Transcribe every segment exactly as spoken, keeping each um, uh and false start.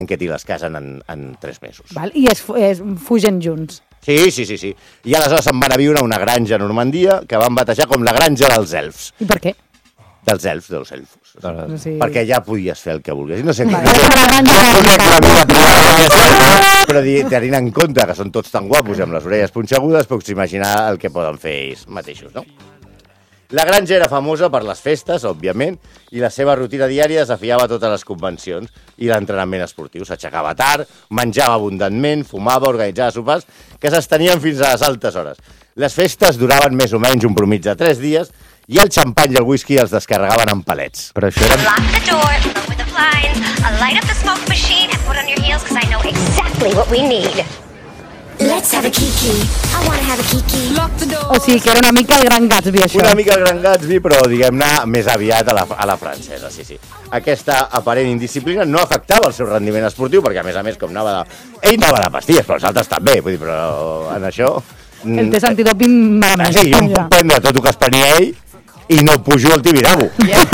Anquetil es casen en, en tres mesos. Val, I es, es fugen junts. Sí, sí, sí, sí. I aleshores se'n van a viure a una granja a Normandia que van batejar com la granja dels elfs. I per què? Dels elfs, dels elfos. No sé. Perquè ja podies fer el que volguessis. No sé Vale. Però tenint en compte que són tots tan guapos i amb les orelles punxegudes, pots imaginar el que poden fer ells mateixos, no? La granja era famosa per les festes, òbviament, i la seva rutina diària desafiava totes les convencions i l'entrenament esportiu. S'aixecava tard, menjava abundantment, fumava, organitzava sopars que s'estenien fins a les altes hores. Les festes duraven més o menys un promig de tres dies i el xampany i el whisky els descarregaven en palets. Però això era... Lock the door, lower the blinds, I'll light up the smoke machine and put on your heels because I know exactly what we need. Let's have a kiki. I want to have a kiki. Lock the door. O sigui, que era una mica el Gran Gatsby, això. Una mica el Gran Gatsby, però diguem-ne més aviat a la, a la francesa, sí, sí. Aquesta aparent indisciplina no afectava el seu rendiment esportiu, perquè a més a més, com anava de... Ell anava de pastilles, però els altres també, vull dir, però en això... El test antidoping malament. Sí, jo em puc prendre tot el que es prenia ell i no pujo el tibidabo.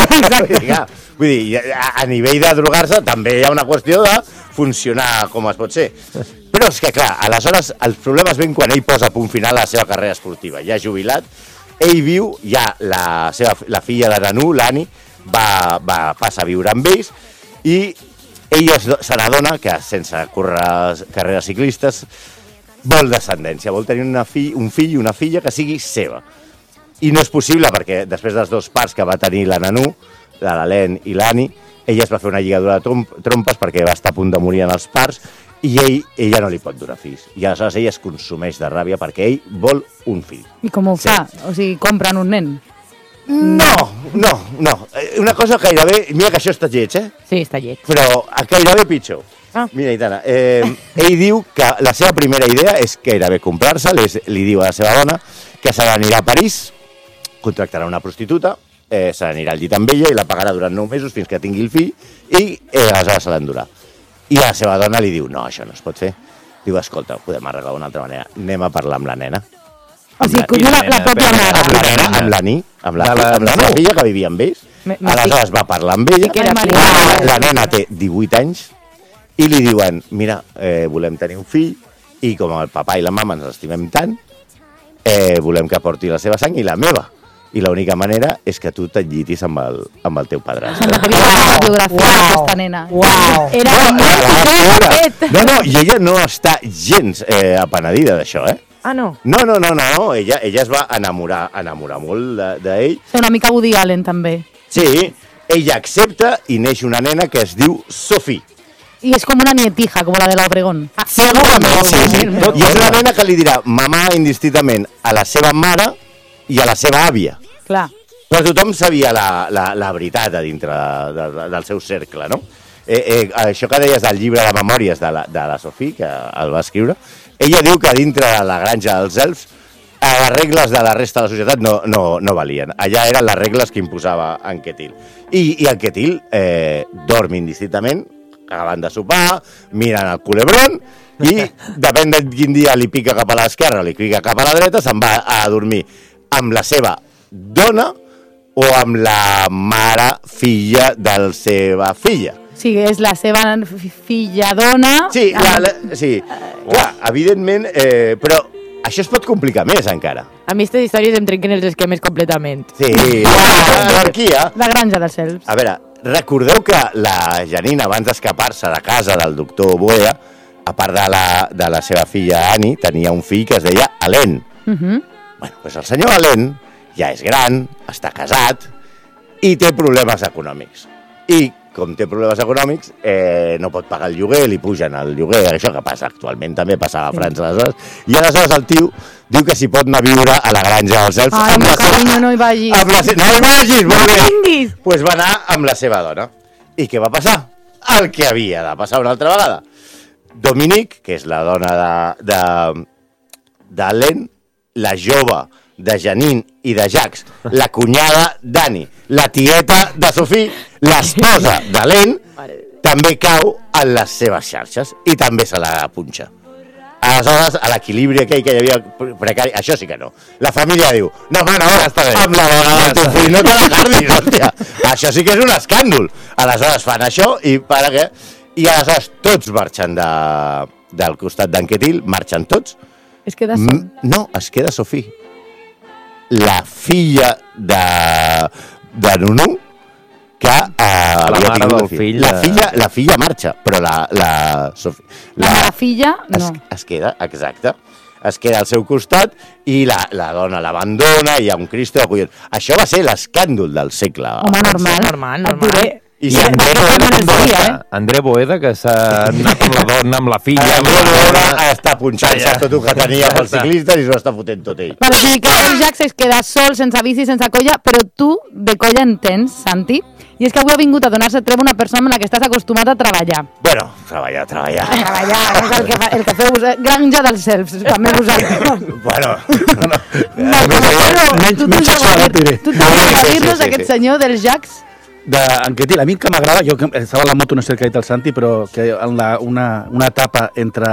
Yeah. Vull dir, a, a nivell de drogar-se també hi ha una qüestió de funcionar com es pot ser. Però és que, clar, aleshores els problemes ven quan ell posa punt final a la seva carrera esportiva. Ja jubilat, ell viu, ja la, seva, la filla de Nanu, l'Anni, va, va, passa a viure amb ells i ell es, se n'adona que sense córrer carreres ciclistes vol descendència, vol tenir una fi, un fill i una filla que sigui seva. I no és possible perquè després dels dos parts que va tenir la Nanu, la l'Helene i l'Anni, ella es va fer una lligadura de trompes perquè va estar a punt de morir en els parts i ell, ella no li pot donar fills. I aleshores ell es consumeix de ràbia perquè ell vol un fill. I com ho sí. fa? O sigui, compren un nen? No, no, no. Una cosa gairebé... Mira que això està lleig, eh? Sí, està lleig. Però gairebé pitjor. Ah. Mira, Aitana, eh, ell diu que la seva primera idea és gairebé comprar-se, li diu a la seva dona que se n'anirà a París, contractarà una prostituta, eh, se n'anirà al llit amb ella i la pagarà durant nou mesos fins que tingui el fill i eh, aleshores se l'endurà. I la seva dona li diu, no, això no es pot fer. Diu, escolta, ho podem arreglar d'una altra manera, anem a parlar amb la nena. O sigui, que la, la pròpia mare. Amb la nena, amb l'Anni, amb la, la, amb la seva filla que vivia amb ells. Aleshores va parlar amb ella, la, la nena té divuit anys, i li diuen, mira, eh, volem tenir un fill i com el papà i la mama ens estimem tant, eh, volem que porti la seva sang i la meva. I l'única manera és que tu t'enllitis amb el, amb el teu padrastre. La biografia d'aquesta nena. Uau! Era molt No, no, i ella no està gens eh, apenedida d'això, eh? Ah, no? No, no, no, no, no. Ella, ella es va enamorar, enamorar molt d'ell. És una mica Woody Allen, també. Sí, ella accepta i neix una nena que es diu Sophie. I és com una nietija, com la de l'Obregón. Ah, segurament, sí, sí. I és una nena que li dirà mamà indistintament a la seva mare i a la seva àvia. Clar. Però tothom sabia la, la, la veritat a dintre de, de, del seu cercle, no? Eh, eh, això que deies del llibre de memòries de la, de la Sophie, que el va escriure, ella diu que dintre de la granja dels elfs les regles de la resta de la societat no, no, no valien. Allà eren les regles que imposava Anquetil. I, i Anquetil eh, dorm indistintament, acabant de sopar, miren el culebrón i depèn de quin dia li pica cap a l'esquerra o li pica cap a la dreta, se'n va a dormir amb la seva dona o amb la mare filla de la seva filla. Sí, és la seva filla dona... Sí, la, la, sí. Clar, evidentment, eh, però això es pot complicar més encara. A mi aquestes històries em trenquen els esquemes completament. Sí, la monarquia... La granja dels elfs. A veure, recordeu que la Janine, abans d'escapar-se de casa del doctor Boea, a part de la, de la seva filla Annie, tenia un fill que es deia Alain. Uh -huh. Bueno, doncs el senyor Alain ja és gran, està casat i té problemes econòmics. I com té problemes econòmics, eh, no pot pagar el lloguer, li pugen el lloguer, això que passa actualment, també passava a França aleshores, i aleshores el tio diu que s'hi pot anar a viure a la granja dels elfs. Ai, no, carinyo, no hi vagis. Amb la se... No hi vagis, molt bé. No vinguis. Pues va anar amb la seva dona. I què va passar? El que havia de passar una altra vegada. Dominique, que és la dona de, de, d'Alain, la jove de Janine i de Jacques, la cunyada d'Annie, la tieta de Sophie, l'esposa d'Alain, també cau en les seves xarxes i també se la punxa. Aleshores, a l'equilibri aquell que hi havia precari, això sí que no. La família diu, no, home, no, amb la dona del teu fill no te la cardis, hòstia. Això sí que és un escàndol. Aleshores fan això i para que... I aleshores tots marxen de, del costat d'Anquetil, marxen tots. Es queda sol. Mm, no, es queda Sofí. La filla de, de Nunu, que eh, havia mare tingut del un fill. fill La de- filla, la filla marxa, però la, la, Sofí, La meva filla, no. es, es queda, exacte. Es queda al seu costat i la, la dona l'abandona, hi ha un Cristo de collons. Això va ser l'escàndol del segle. Home, normal. normal, Et normal. diré. I I si André André Boeda, Boeda, com eh? està? André Boeda, que s'ha anat amb la dona, amb la filla... Ja, amb no, la no, dona. està punxant-se tot el que tenia pels ciclistes i s'ho està fotent tot ell. Vale, o sigui que el Jax es queda sol, sense bici, sense colla, però tu de colla en tens, Santi, i és que avui ha vingut a donar-se treva una persona amb la que estàs acostumat a treballar. Bueno, treballar, treballar. A treballar, és el que, fa, el que feu vosaltres. Granja dels selfs, també vosaltres. Bueno, no. Vale, però menys- tu menys t'has suave, de diré. tu t'has Sí, de sí, dir-nos sí, aquest sí. senyor del Jax. d'Anquetil. A mi el que m'agrada, jo que estava a la moto, no sé el que ha dit el Santi, però que en la, una, una etapa entre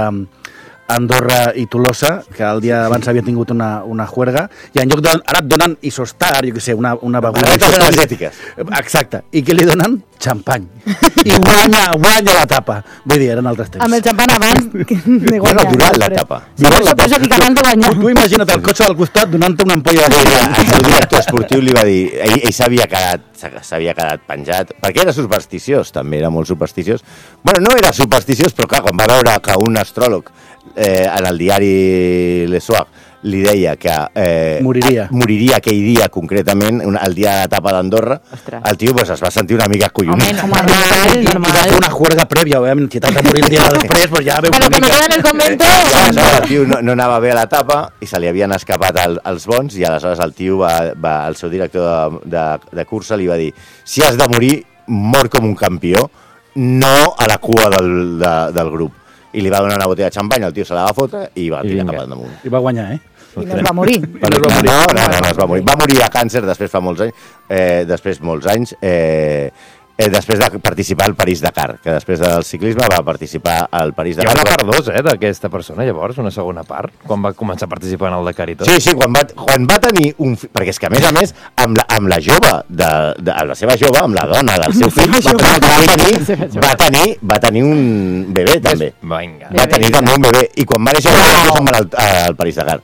Andorra i Tolosa, que el dia abans havia tingut una, una juerga, i en lloc de... Ara et donen Isostar, jo què sé, una, una beguda... Barretes isotònica. energètiques. Exacte. I que li donen xampany. I guanya, guanya l'etapa. Vull dir, eren altres temps. Amb el xampany abans de guanyar. Bueno, durant després. l'etapa. Sí, per això, per això dic abans de guanyar. Tu, tu imagina't el cotxe del costat donant-te una ampolla de Ell, gasolina. el seu director esportiu li va dir, ell, ell s'havia quedat, s'havia quedat penjat, perquè era supersticiós, també era molt supersticiós. Bueno, no era supersticiós, però clar, quan va veure que un astròleg eh, en el diari Le Soir li deia que eh, Moriria. moriria aquell dia concretament, un- el dia de l'etapa d'Andorra, Ostres. el tio pues, es va sentir una mica Home, collonit. normal, I va fer normal. una juerga prèvia, obviament, si t'has de morir el dia després, doncs ja veu Bueno, una que no mica... queda en el convento. I aleshores el tio no, no anava bé a l'etapa i se li havien escapat el, els bons i aleshores el tio, va, va, el seu director de, de, de cursa li va dir si has de morir, mor com un campió, no a la cua del, de, del grup. I li va donar una botella de xampany, el tio se la va fotre i va I tirar vinga. cap endamunt. I va guanyar, eh? I no es va morir. No, no, no, no, no, es va morir. Va morir de càncer després fa molts anys, eh, després molts anys, eh, eh, després de participar al París-Dakar, que després del ciclisme va participar al Hi ha París-Dakar. una part dos, eh, d'aquesta persona, llavors, una segona part, quan va començar a participar en el Dakar i tot. Sí, sí, quan va, quan va tenir un... fi- Perquè és que, a més a més, amb la, amb la jove, de, de, amb la seva jove, amb la dona del seu fill, va, va, tenir, va, tenir, va tenir un bebè, també. Vinga. Va tenir també un bebè. I quan va néixer, va se'n va al, al París-Dakar.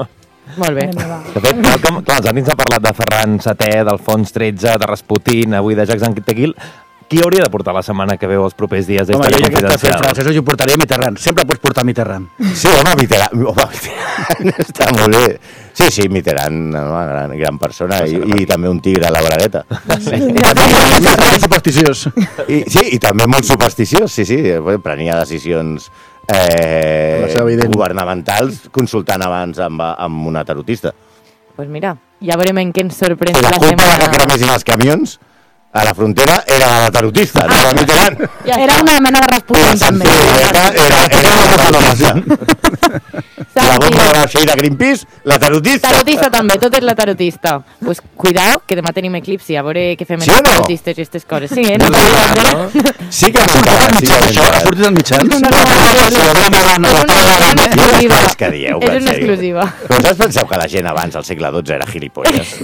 Molt bé. De fet, tal com, clar, els Antins ha parlat de Ferran Setè, d'Alfons tretze, de Rasputin, avui de Jacques Anquetil. Qui hauria de portar la setmana que veu els propers dies Home, d'història jo que està fent confidencial? francès, jo portaria Mitterrand. Sempre pots portar Mitterrand. Sí, home, Mitterrand, home, Mitterrand està molt bé. Sí, sí, Mitterrand, una gran, gran persona i, i també un tigre a la bragueta. Mitterrand supersticiós. I, sí, i també molt supersticiós, sí, sí, prenia decisions eh, La seva evident. governamentals consultant abans amb, amb una tarotista. Pues mira, ja veurem en què ens sorprèn I la la culpa de que setmana. cremessin els camions a la frontera era de la tarotista, no de Mitterrand. Ja Era una mena de La Rasputin, també. Era, era, era la tarotista. La bomba de vaixell de Greenpeace, la tarotista. Tarotista també, tot és la tarotista. Pues cuidao, que demà tenim eclipsi, a veure què fem Sí amb o els no? tarotistes i aquestes coses. Sí, eh? No no? Sí que m'ho enterat, sí que m'ho Això ha enterat. sortit als mitjans? No, no, no, no, no, no, no, és una exclusiva. És que dieu, És en una sèrio. exclusiva. Però vosaltres penseu que la gent abans, al segle dotze, era gilipolles?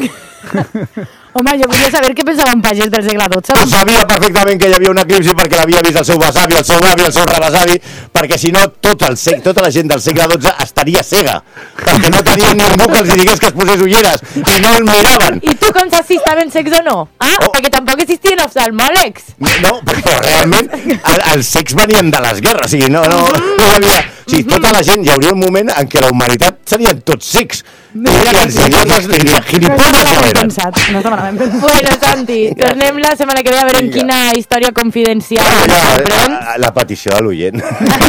Home, jo volia saber què pensava un pagès del segle dotze. Pues sabia perfectament que hi havia un eclipsi perquè l'havia vist el seu besavi, el seu avi, el seu rebesavi, perquè si no tot el sec, tota la gent del segle dotze estaria cega, perquè no tenien ningú que els digués que es posés ulleres i no el miraven. I tu com saps si estaven secs o no? Ah, Oh. perquè tampoc existien oftalmòlegs. No, però realment el, els secs venien de les guerres, o sigui, no, no, no hi havia... O sigui, tota la gent, hi hauria un moment en què la humanitat serien tots secs. I els idiotes diria, No gilipolles està no malament eren. pensat. No està malament pensat. Bueno, Santi, tornem la setmana que ve a veure en Vinga. quina història confidencial ens Ja, sorprèn. la, la petició de l'oient.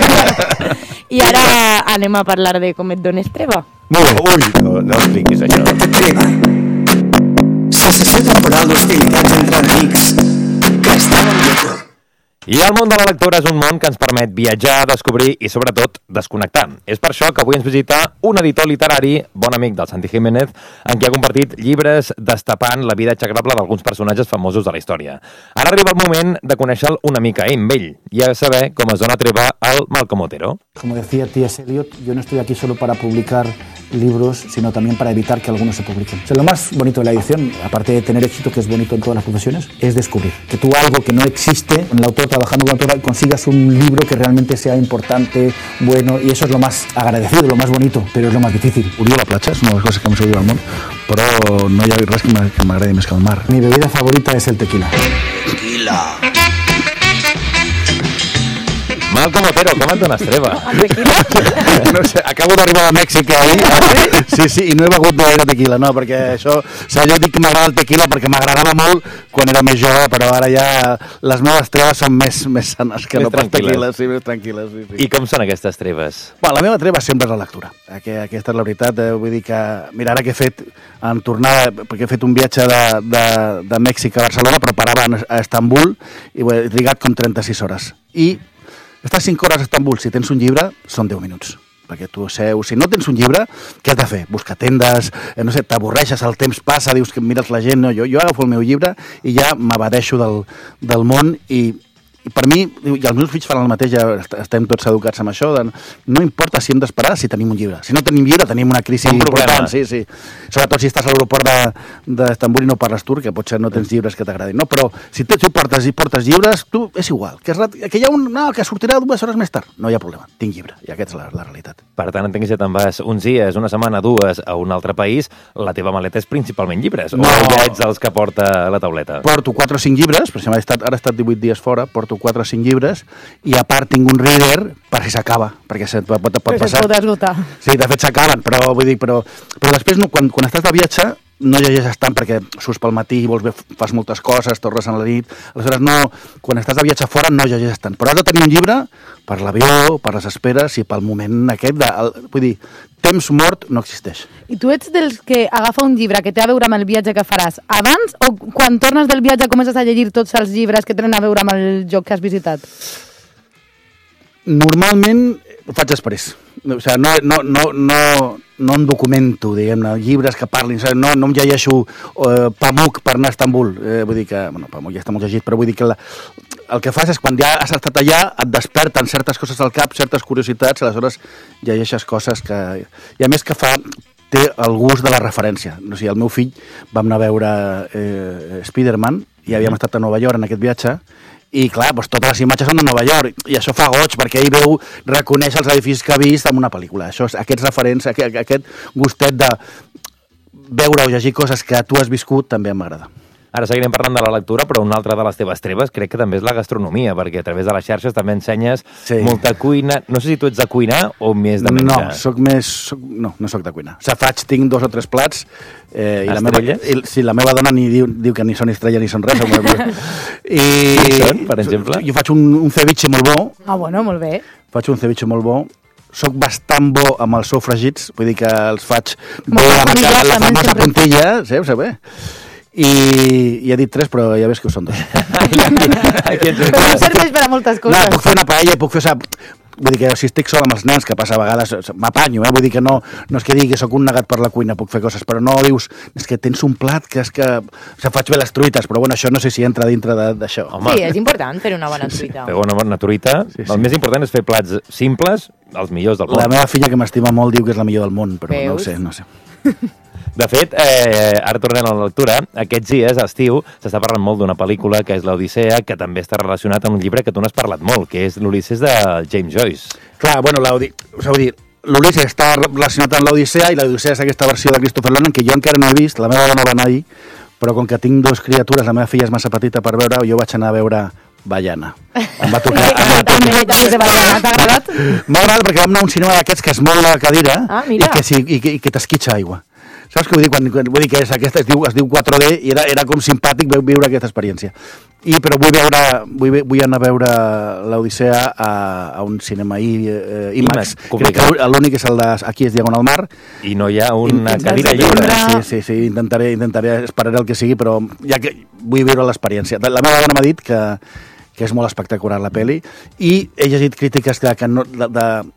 I ara anem a parlar de com et dones treva. Ui, ui, no, no expliquis això. Treva. Sensació temporal d'hostilitats entre amics que estan en lloc. I el món de la lectura és un món que ens permet viatjar, descobrir i, sobretot, desconnectar. És per això que avui ens visita un editor literari, bon amic del Santi Jiménez, en qui ha compartit llibres destapant la vida execrable d'alguns personatges famosos de la història. Ara arriba el moment de conèixer-lo una mica ell, amb ell, i a saber com es dona treva al Malcom Otero. Como decía T S Eliot, yo no estoy aquí solo para publicar libros, sino también para evitar que algunos se publiquen. O sea, lo más bonito de la edición, aparte de tener éxito, que es bonito en todas las profesiones, es descubrir que tú algo que no existe, con el autor trabajando con el autor, consigas un libro que realmente sea importante, bueno, y eso es lo más agradecido, lo más bonito, pero es lo más difícil. Odio la platja, és una de les coses que més odio al món, però no hi ha res que m'agradi més que el mar. Mi bebida favorita es el tequila. Tequila. Malcom Otero, com et dones treva? No sé, acabo d'arribar a Mèxic ahir, sí, sí, i no he begut gaire tequila, no, perquè això, o sigui, jo dic que m'agrada el tequila perquè m'agradava molt quan era més jove, però ara ja les meves treves són més, més sanes que Més no pas tranquil·les. tequila, sí, més tranquil·les, sí, sí. I com són aquestes treves? Bueno, la meva treva sempre és la lectura. Aqu- Aquesta és la veritat. Eh? Vull dir que, mira, ara que he fet, en tornar, perquè he fet un viatge de, de, de Mèxic a Barcelona, però parava a Estambul i he trigat com trenta-sis hores. I estar cinc hores a Estambul, si tens un llibre, són deu minuts. Perquè tu seus, si no tens un llibre, què has de fer? Buscar tendes, eh, no sé, t'avorreixes, el temps passa, dius que mires la gent, no, jo, jo agafo el meu llibre i ja m'abadeixo del, del món i I per mi, i els meus fills fan el mateix, ja est- estem tots educats amb això, de, no importa si hem d'esperar si tenim un llibre. Si no tenim llibre, tenim una crisi Un problema. important. Sí, sí. Sobretot si estàs a l'aeroport d'Estambul i no parles turc, que potser no tens llibres que t'agradin. No, però si tu, tu portes i portes llibres, tu és igual. Que, es, rat- que hi ha un no, que sortirà dues hores més tard. No hi ha problema, tinc llibre. I aquesta és la, la realitat. Per tant, entenc que si te'n vas uns dies, una setmana, dues, a un altre país, la teva maleta és principalment llibres, No. o ja ets els que porta la tauleta? Porto quatre o cinc llibres, per exemple, he estat, ara he estat divuit dies fora, porto quatre o cinc llibres, i a part tinc un reader per si s'acaba, perquè se't pot, pot Però passar. se't pot esgotar. Sí, de fet s'acaben, però vull dir, però, però després no, quan, quan estàs de viatge no llegeixes tant perquè surts pel matí, vols bé, fas moltes coses, tornes a la nit, aleshores no, quan estàs de viatge fora no llegeixes tant, però has de tenir un llibre per l'avió, per les esperes i pel moment aquest, de, el, vull dir, temps mort no existeix. I tu ets dels que agafa un llibre que té a veure amb el viatge que faràs abans o quan tornes del viatge comences a llegir tots els llibres que tenen a veure amb el lloc que has visitat? Normalment ho faig després. O sigui, no, no, no, no, no em documento, diguem-ne, llibres que parlin, o sigui, no, no em llegeixo eh, Pamuk per anar a Estambul. Eh, vull dir que, bueno, Pamuk ja està molt llegit, però vull dir que la, el que fas és quan ja has estat allà et desperten certes coses al cap, certes curiositats, aleshores llegeixes coses que... I a més que fa té el gust de la referència. O sigui, el meu fill vam anar a veure eh, Spider-Man i havíem estat a Nova York en aquest viatge i clar, doncs totes les imatges són de Nova York i això fa goig perquè ell veu, reconeix els edificis que ha vist en una pel·lícula. Això, aquests referents, aquest, aquest gustet de veure o llegir coses que tu has viscut també m'agrada. Ara seguirem parlant de la lectura, però una altra de les teves treves crec que també és la gastronomia, perquè a través de les xarxes també ensenyes Sí. molta cuina. No sé si tu ets de cuinar o més de menjar. No, soc més... Soc, no, no soc de cuinar. O sigui, faig, tinc dos o tres plats eh, i la meva, Estrelles? i, sí, la meva dona ni diu, diu que ni són estrelles ni són res. I, Quins són, per exemple? Jo faig un, un ceviche molt bo, Ah, bueno, molt bé. faig un ceviche molt bo, soc bastant bo amb els sous fregits, vull dir que els faig Com bé a amb puntilla, la, la també famosa sempre. puntilla, sí, ho sé bé. I, i he dit tres, però ja veus que ho són dos. Aquí ens Però no serveix per a moltes No, coses. puc fer una paella, puc fer... Sap, vull dir que si estic sol amb els nens, que passa a vegades, m'apanyo, eh? Vull dir que no, no és que digui que sóc un negat per la cuina, puc fer coses, però no dius, és que tens un plat que és que... O sigui, faig bé les truites, però bueno, això no sé si entra dintre de- d'això. Home, Sí, és important fer una bona truita. feu una bona truita. Sí, sí. El més important és fer plats simples, els millors del La món. meva filla, que m'estima molt, diu que és la millor del món, però no ho Veus? sé, no ho sé. De fet, eh, ara tornem a la lectura, aquests dies, a estiu, s'està parlant molt d'una pel·lícula que és l'Odissea, que també està relacionat amb un llibre que tu n'has parlat molt, que és l'Ulisses de James Joyce. Clar, bueno, l'Odi... O sigui, vull dir, l'Ulisses està relacionat amb l'Odissea i l'Odissea és aquesta versió de Christopher Nolan que jo encara no he vist, la meva dona va anar ahir, però com que tinc dues criatures, la meva filla és massa petita per veure, jo vaig anar a veure Baiana. Em va tocar... em va També, tocar... també de Baiana, t'ha agradat? M'ha agradat perquè vam anar a un cinema d'aquests que es mou la cadira Ah, mira. i que, sí, i que, i que t'esquitxa aigua. Saps què vull dir? Quan, quan, vull dir que és aquesta, es, diu, es diu quatre D i era, era com simpàtic veu- viure aquesta experiència. I, però vull, veure, vull, ve- vull anar a veure l'Odissea a, a un cinema I, eh, IMAX. IMAX, Crec complicat. que l'únic és el de Aquí és Diagonal Mar. I no hi ha una Int- cadira intentaré- lliure. Sí, sí, sí, intentaré, intentaré, esperaré el que sigui, però ja que vull viure l'experiència. La meva dona m'ha dit que, que és molt espectacular la peli i he llegit crítiques de, que no, de, de,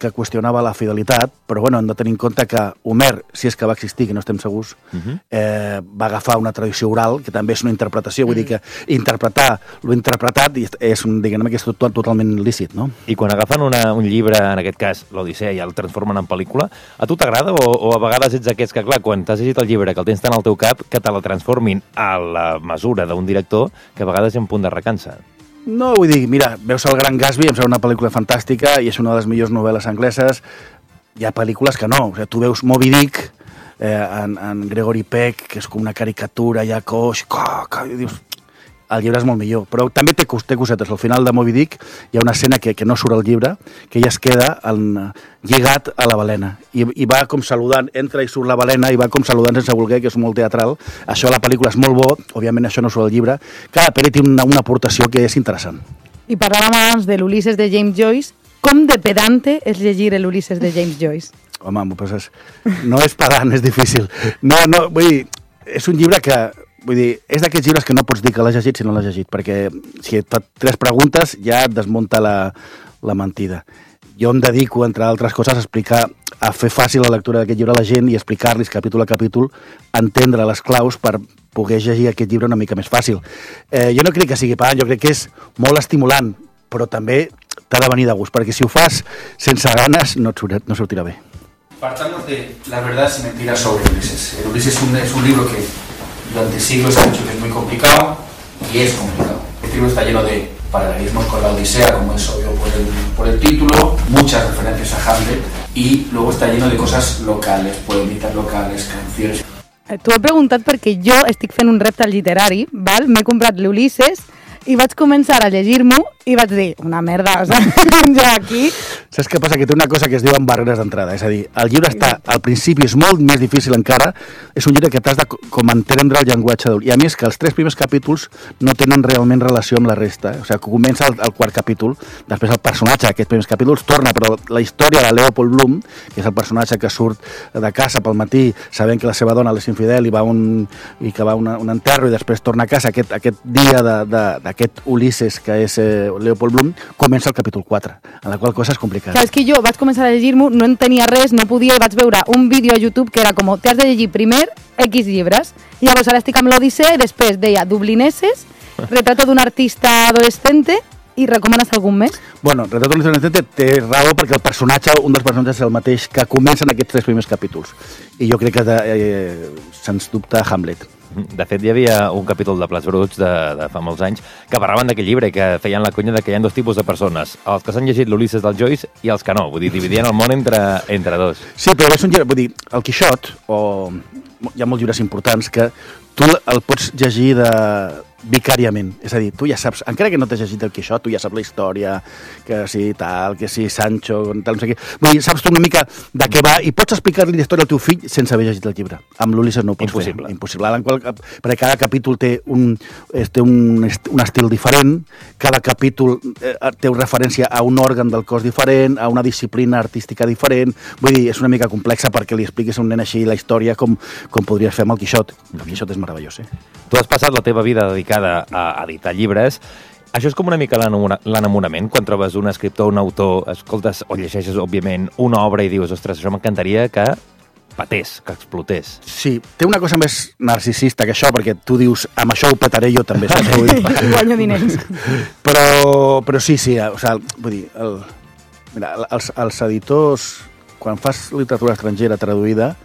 que qüestionava la fidelitat, però bueno, hem de tenir en compte que Homer, si és que va existir, que no estem segurs, uh-huh. eh, va agafar una tradició oral, que també és una interpretació, vull uh-huh. dir que interpretar lo interpretat és, un, diguem, que és tot, totalment lícit, no? I quan agafen una, un llibre, en aquest cas l'Odissea, i el transformen en pel·lícula, a tu t'agrada o, o a vegades ets aquests que, clar, quan t'has llegit el llibre, que el tens tant al teu cap, que te la transformin a la mesura d'un director, que a vegades hi ha un punt de recança? No, vull dir, mira, veus El Gran Gatsby, em sembla una pel·lícula fantàstica i és una de les millors novel·les angleses. Hi ha pel·lícules que no. O sigui, tu veus Moby Dick, eh, en, en Gregory Peck, que és com una caricatura, ja coix, coca, i dius... El llibre és molt millor, però també té, té cosetes. Al final de Moby Dick hi ha una escena que, que no surt al llibre, que ella es queda en, lligat a la balena i, i va com saludant, entra i surt la balena i va com saludant sense voler, que és molt teatral. Això a la pel·lícula és molt bo, òbviament això no surt al llibre. Cada pel·li té una, una aportació que és interessant. I parlàvem abans de l'Ulisses de James Joyce. Com de pedante és llegir l'Ulisses de James Joyce? Home, pues és, no és pedant, és difícil. No, no, vull dir, és un llibre que... Vull dir, és d'aquests llibres que no pots dir que l'has llegit si no l'has llegit, perquè si et fa tres preguntes ja et desmunta la, la mentida. Jo em dedico, entre altres coses, a explicar, a fer fàcil la lectura d'aquest llibre a la gent i explicar-los capítol a capítol, entendre les claus per poder llegir aquest llibre una mica més fàcil. Eh, jo no crec que sigui pedant, jo crec que és molt estimulant, però també t'ha de venir de gust, perquè si ho fas sense ganes no, no sortirà bé. Partamos de las verdades y mentiras sobre Ulises. El Ulises es un, es un libro que durante siglos se ha dicho que es muy complicado y es complicado. Este libro está lleno de paralelismos con la Odisea, como es obvio por el, por el título, muchas referencias a Hamlet y luego está lleno de cosas locales, poemitas locales, canciones. T'ho he preguntat perquè jo estic fent un repte literari, val? M'he comprat l'Ulisses i vaig començar a llegir-m'ho i vaig dir, una merda, o sigui, jo aquí... Saps què passa? Que té una cosa que es diuen barreres d'entrada, és a dir, el llibre està, al principi és molt més difícil encara, és un llibre que t'has de com entendre el llenguatge, i a més que els tres primers capítols no tenen realment relació amb la resta, eh? O sigui, comença el, el quart capítol, després el personatge d'aquests primers capítols torna, però la història de Leopold Bloom, que és el personatge que surt de casa pel matí, sabent que la seva dona és infidel i va un, i que va a un, un enterro i després torna a casa, aquest, aquest dia de, de, d'aquest Ulisses, que és eh, Leopold Bloom, comença el capítol quatre, en la qual cosa és complicada. Clar, és que jo vaig començar a llegir-m'ho, no entenia res, no podia, i vaig veure un vídeo a YouTube que era com, t'has de llegir primer X llibres, i llavors ara estic amb l'Odissea i després deia Dublineses, Retrato d'un artista adolescente, i recomanes algun més? Bueno, Retrato d'un artista adolescente té raó perquè el personatge, un dels personatges és el mateix que comencen aquests tres primers capítols, i jo crec que de, eh, sens dubte Hamlet. De fet, hi havia un capítol de Plats Bruts de, de fa molts anys que parlaven d'aquell llibre i que feien la conya de que hi ha dos tipus de persones, els que s'han llegit l'Ulisses del Joyce i els que no, vull dir, dividien el món entre, entre dos. Sí, però és un llibre, vull dir, el Quixot, o hi ha molts llibres importants que tu el pots llegir de vicàriament, és a dir, tu ja saps, encara que no t'has llegit el Quixot, tu ja saps la història, que sí, tal, que sí, Sancho, tal, no sé què, vull dir, saps tu una mica de què va, i pots explicar-li la història al teu fill sense haver llegit el llibre. Amb l'Ulisses no ho pots Impossible. fer. Impossible. En qual, perquè cada capítol té un, té un, un estil diferent, cada capítol eh, té referència a un òrgan del cos diferent, a una disciplina artística diferent, vull dir, és una mica complexa perquè li expliquis a un nen així la història com, com podries fer amb el Quixot. El Quixot és meravellós, eh? Tu has passat la teva vida dedicada a editar llibres. Això és com una mica l'enamorament, quan trobes un escriptor, un autor, escoltes o llegeixes, òbviament, una obra i dius, ostres, això m'encantaria que patés, que explotés. Sí, té una cosa més narcisista que això, perquè tu dius, amb això ho petaré jo també. Guanyo diners. Però, però sí, sí, o sigui, vull dir, el, mira, els, els editors, quan fas literatura estrangera traduïda,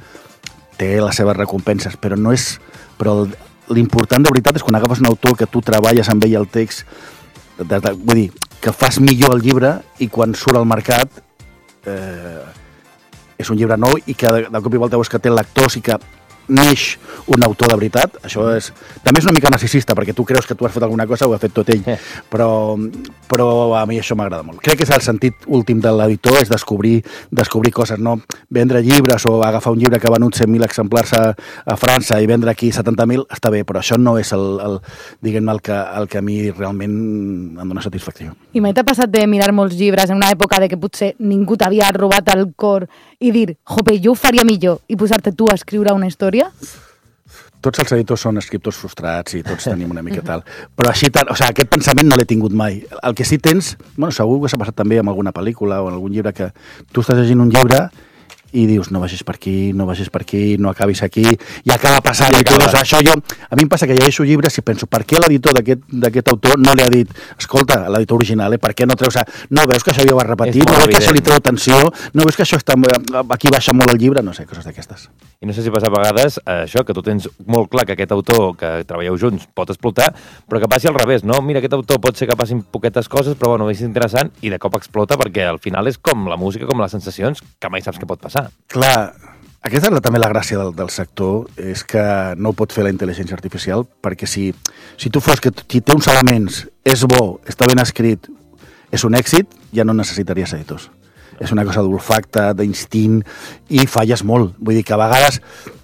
té les seves recompenses, però no és... Però l'important de veritat és quan agafes un autor que tu treballes amb ell el text, de, de, vull dir, que fas millor el llibre i quan surt al mercat eh, és un llibre nou i que de, de cop i volta veus que té lectors i que neix un autor de veritat. Això és... També és una mica narcisista, perquè tu creus que tu has fet alguna cosa, ho ha fet tot ell, però, però a mi això m'agrada molt. Crec que és el sentit últim de l'editor, és descobrir, descobrir coses, no vendre llibres o agafar un llibre que ha venut cent mil exemplars a, a França i vendre aquí setanta mil, està bé, però això no és el, el, diguem-ne, el, que, el que a mi realment em dona satisfacció. I mai t'ha passat de mirar molts llibres en una època de que potser ningú t'havia robat el cor i dir, jope, jo ho faria millor, i posar-te tu a escriure una història? tots els editors són escriptors frustrats i tots tenim una mica tal. Però així, o sigui, aquest pensament no l'he tingut mai. El que sí tens, bueno, segur que s'ha passat també amb alguna pel·lícula o en algun llibre, que tu estàs llegint un llibre i dius, no vagis per aquí, no vagis per aquí, no acabis aquí, i acaba passant. I tu dius, això jo... A mi em passa que llegeixo llibres i penso, per què l'editor d'aquest autor no li ha dit, escolta, l'editor original, eh, per què no treus... No veus que això ja ho has repetit, no veus que això li treu tensió, no veus que això està... aquí baixa molt el llibre, no sé, coses d'aquestes. I no sé si passa a vegades això, que tu tens molt clar que aquest autor que treballeu junts pot explotar, però que passi al revés, no? Mira, aquest autor pot ser que passin poquetes coses, però bueno, és interessant i de cop explota perquè al final és com la música, com les sensacions, que mai saps què pot passar. Clar, aquesta és també la gràcia del, del sector, és que no ho pot fer la intel·ligència artificial, perquè si, si tu fos que si té uns elements, és bo, està ben escrit, és un èxit, ja no necessitaries editors. És una cosa d'olfacte, d'instint, i falles molt. Vull dir que a vegades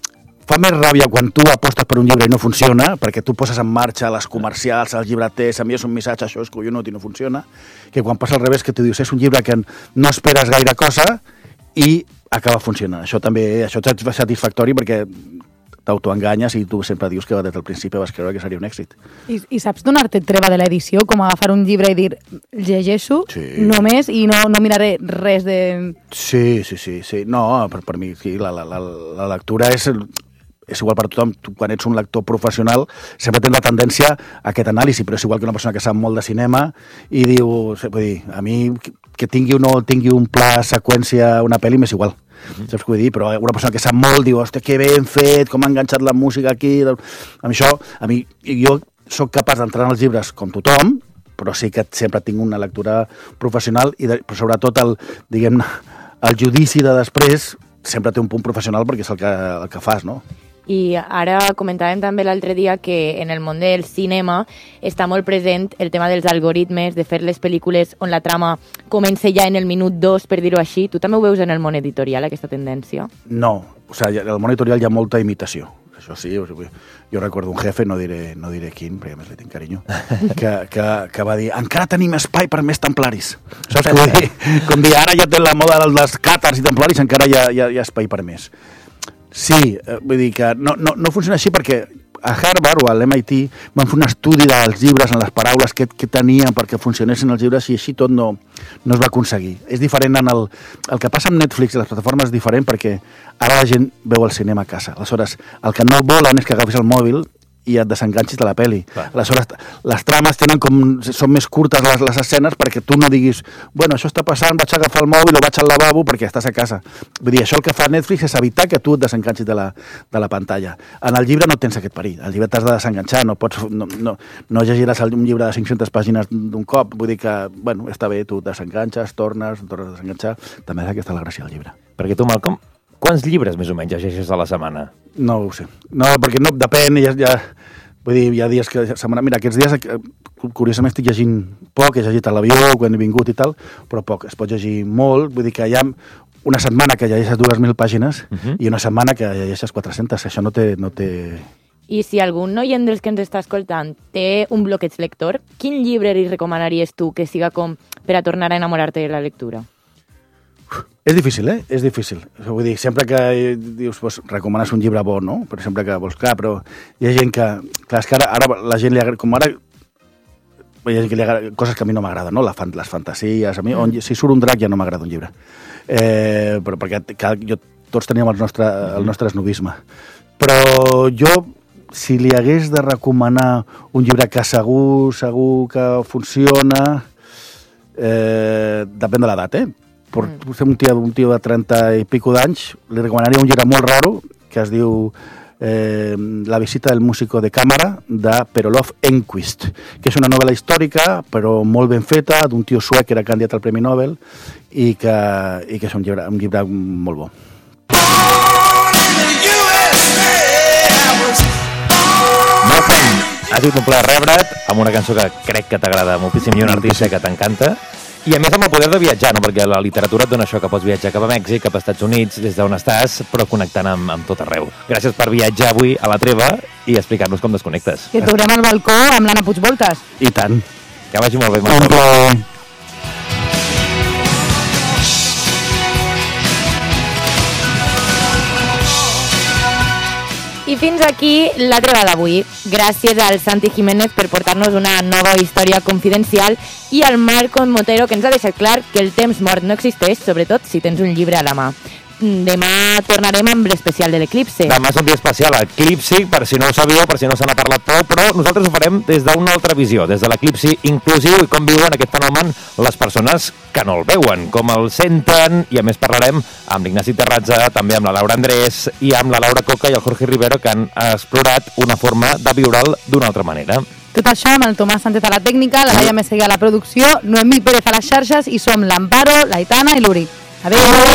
fa més ràbia quan tu apostes per un llibre i no funciona, perquè tu poses en marxa les comercials, els llibreters, envies un missatge, això és collonut i no funciona, que quan passa al revés, que tu dius, és un llibre que no esperes gaire cosa i acaba funcionant. Això també, això és satisfactori perquè t'autoenganyes i tu sempre dius que des del principi vas creure que seria un èxit. I, i saps donar-te treva de l'edició, com agafar un llibre i dir, llegeixo sí. només i no, no miraré res de... Sí, sí, sí. sí. No, per, per mi sí, la, la, la, la lectura és... és igual per tothom. Tu, quan ets un lector professional, sempre tens la tendència a aquest anàlisi, però és igual que una persona que sap molt de cinema i diu, vull dir, a mi que tingui o no tingui un pla, seqüència, una pel·li, m'és igual. Mm-hmm. Saps què vull dir? Però una persona que sap molt diu, hòstia, que ben fet, com ha enganxat la música aquí... A mi això, a mi, jo sóc capaç d'entrar en els llibres com tothom, però sí que sempre tinc una lectura professional i de, però sobretot el, diguem, el judici de després sempre té un punt professional perquè és el que, el que fas, no? I ara comentàvem també l'altre dia que en el món del cinema està molt present el tema dels algoritmes, de fer les pel·lícules on la trama comença ja en el minut dos, per dir-ho així. Tu també ho veus en el món editorial, aquesta tendència? No, o sigui, en el món editorial hi ha molta imitació. Això sí, jo recordo un jefe, no diré, no diré quin, perquè a més li tinc carinyo, que, que, que va dir, encara tenim espai per més templaris. Saps què vull dir? Com dir, ara ja té la moda dels càtars i templaris, encara hi ha, hi ha, hi ha espai per més. Sí, vull dir que no, no, no funciona així perquè a Harvard o a l'M I T van fer un estudi dels llibres en les paraules que, que tenien perquè funcionessin els llibres i així tot no, no es va aconseguir. És diferent en el... El que passa amb Netflix i les plataformes és diferent perquè ara la gent veu el cinema a casa. Aleshores, el que no volen és que agafis el mòbil i et desenganxis de la pel·li. Clar. Aleshores, les trames tenen com... són més curtes les, les escenes perquè tu no diguis, bueno, això està passant, vaig agafar el mòbil o vaig al lavabo perquè estàs a casa. Vull dir, això el que fa Netflix és evitar que tu et desenganxis de la, de la pantalla. En el llibre no tens aquest perill. El llibre t'has de desenganxar, no pots... No, no, no llegiràs un llibre de cinc-centes pàgines d'un cop. Vull dir que, bueno, està bé, tu desenganxes, tornes, tornes a desenganxar. També és aquesta la gràcia del llibre. Perquè tu, Malcolm, quants llibres més o menys llegeixes a la setmana? No ho sé. No, perquè no, depèn, ja, ja, vull dir, hi ha dies que... Setmana, mira, aquests dies, curiosament, estic llegint poc, he llegit a l'avió, quan he vingut i tal, però poc, es pot llegir molt, vull dir que hi ha una setmana que llegeixes dues mil pàgines uh-huh. i una setmana que llegeixes quatre-centes, això no té... No té... I si algun oient dels que ens està escoltant té un bloqueig lector, quin llibre li recomanaries tu que siga com per a tornar a enamorar-te de la lectura? És difícil, eh? És difícil. Vull dir, sempre que dius, pues, recomanes un llibre bo, no? Però sempre que vols, clar, però hi ha gent que... Clar, és que ara, ara la gent li agrada... Com ara... Hi ha gent que li agrada coses que a mi no m'agraden, no? La fan, les fantasies... A mi, on, si surt un drac ja no m'agrada un llibre. Eh, però perquè que, jo, tots teníem el nostre, el nostre esnovisme. Però jo, si li hagués de recomanar un llibre que segur, segur que funciona... Eh, depèn de l'edat, eh? Per un tio, un tio de trenta i pico d'anys, li recomanaria un llibre molt raro que es diu eh, La visita del músico de càmera de Perolov Enquist, que és una novel·la històrica però molt ben feta, d'un tio suec que era candidat al Premi Nobel i que, i que és un llibre, un llibre molt bo. Malcolm, ha sigut un plaer rebre't amb una cançó que crec que t'agrada moltíssim i un artista que t'encanta. I a més amb el poder de viatjar, no? Perquè la literatura et dona això, que pots viatjar cap a Mèxic, cap a Estats Units, des d'on estàs, però connectant amb, amb tot arreu. Gràcies per viatjar avui a la Treva i explicar-nos com desconnectes. Que t'obrem al balcó amb l'Anna Puigvoltes. I tant. Que vagi molt bé. Molt bé. I I fins aquí la treva d'avui. Gràcies al Santi Jiménez per portar-nos una nova història confidencial i al Marcos Motero, que ens ha deixat clar que el temps mort no existeix, sobretot si tens un llibre a la mà. Demà tornarem amb l'especial de l'Eclipse. Demà és un dia especial, Eclipsi, per si no ho sabíeu, per si no se n'ha parlat prou, però nosaltres ho farem des d'una altra visió, des de l'Eclipsi inclusiu i com viuen aquest fenomen les persones que no el veuen, com el senten, i a més parlarem amb l'Ignasi Terratza, també amb la Laura Andrés i amb la Laura Coca i el Jorge Rivero, que han explorat una forma de viure'l d'una altra manera. Tot això amb el Tomàs Sánchez a la tècnica, la Laia Meseguer a la producció, Noemí Pérez a les xarxes i som l'Amparo, l'Aitana i l'Uri. Adéu!